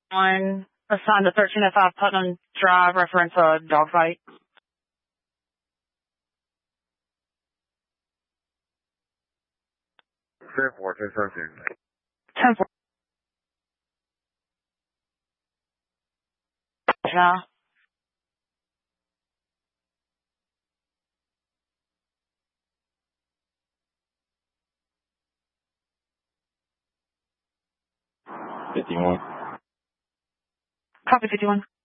1, assigned to 1305 Putnam Drive, reference a dogfight. 10-4, 10-17. 10-4. Yeah. $51. Copy 51.